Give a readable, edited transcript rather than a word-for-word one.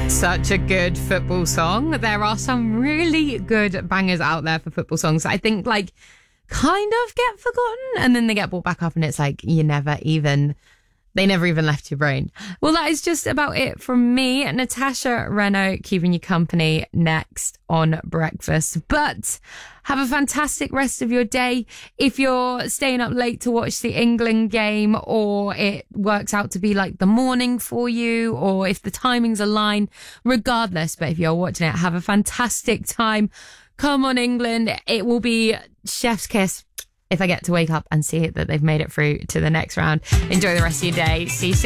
Such a good football song. There are some really good bangers out there for football songs that I think like kind of get forgotten and then they get brought back up and it's like they never even left your brain. Well, that is just about it from me. Natasha Renault keeping you company next on Breakfast. But have a fantastic rest of your day. If you're staying up late to watch the England game or it works out to be like the morning for you or if the timings align, regardless, but if you're watching it, have a fantastic time. Come on, England. It will be chef's kiss if I get to wake up and see that they've made it through to the next round. Enjoy the rest of your day. See you soon.